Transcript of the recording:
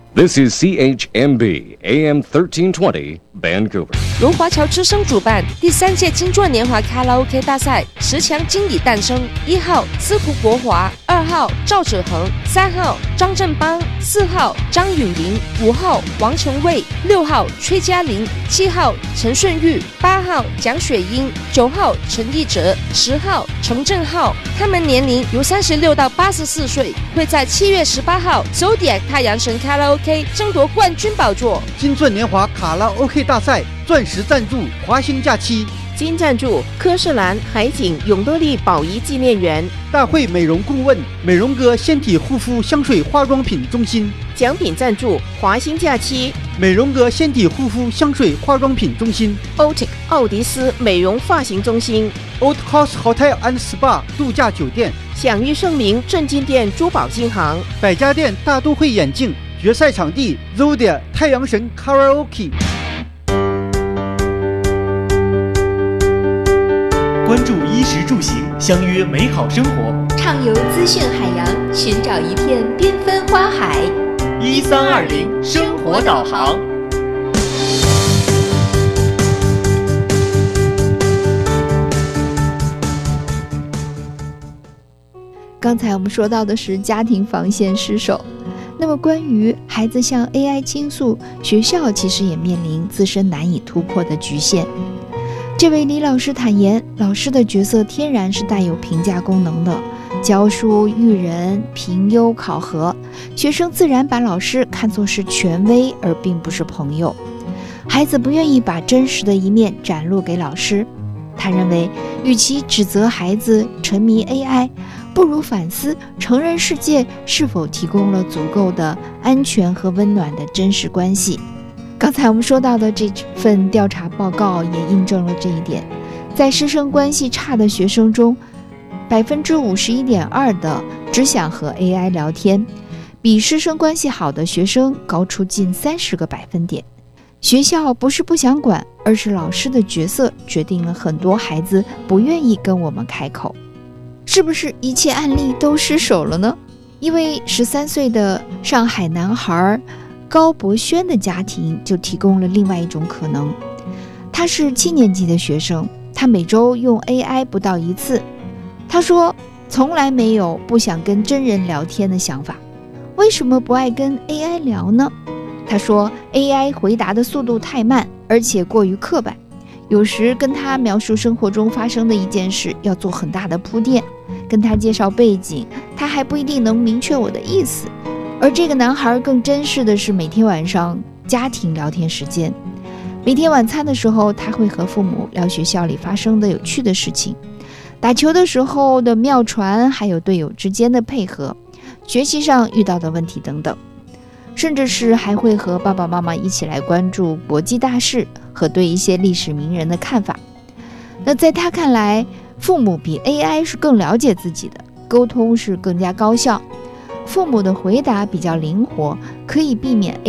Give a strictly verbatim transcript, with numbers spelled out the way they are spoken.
This is C H M B A M thirteen twenty Vancouver。 由华侨之声主办第三届金钻年华卡拉 OK 大赛，十强经理诞生。一号司徒国华，二号赵子恒，三号张振邦，四号张允玲，五号王成卫，六号崔嘉玲，七号陈顺玉，八号蒋雪英，九号陈义哲，十号程正浩。他们年龄由三十六到八十四岁，会在七月十八号 Zodiac 太阳神卡拉 OK 争夺冠军宝座。 金钻年华卡拉 OK 大赛钻石赞助华兴假期， 金赞助科士兰海景永乐利宝仪纪念园， 大会美容顾问美容阁纤体护肤香水化妆品中心， 奖品赞助华兴假期美容阁纤体护肤香水化妆品中心， Otic 奥迪斯美容发型中心， Old House Hotel and Spa 度假酒店， 享誉盛名正金店珠宝金行， 百家店大都会眼镜，决赛场地 Zodiac 太阳神 Karaoke。 关注衣食住行，相约美好生活， 畅游资讯海洋，寻找一片缤纷花海。 一三二零生活导航。 刚才我们说到的是家庭防线失守，那么关于孩子向 A I 倾诉，学校其实也面临自身难以突破的局限。这位李老师坦言，老师的角色天然是带有评价功能的，教书育人，评优考核，学生自然把老师看作是权威，而并不是朋友。孩子不愿意把真实的一面展露给老师，他认为与其指责孩子沉迷 A I， 不如反思成人世界是否提供了足够的安全和温暖的真实关系。刚才我们说到的这份调查报告也印证了这一点，在师生关系差的学生中， 百分之五十一点二 的只想和 A I 聊天，比师生关系好的学生高出近三十个百分点。学校不是不想管，而是老师的角色决定了很多孩子不愿意跟我们开口。是不是一切案例都失手了呢？一位十三岁的上海男孩高博轩的家庭就提供了另外一种可能。他是七年级的学生，他每周用 A I 不到一次。他说从来没有不想跟真人聊天的想法。为什么不爱跟 A I 聊呢？他说 A I 回答的速度太慢，而且过于刻板，有时跟他描述生活中发生的一件事要做很大的铺垫，跟他介绍背景，他还不一定能明确我的意思。而这个男孩更珍视的是每天晚上家庭聊天时间。每天晚餐的时候，他会和父母聊学校里发生的有趣的事情，打球的时候的妙传，还有队友之间的配合，学习上遇到的问题等等，甚至是还会和爸爸妈妈一起来关注国际大事和对一些历史名人的看法。那在他看来，父母比 A I 是更了解自己的，沟通是更加高效，父母的回答比较灵活，可以避免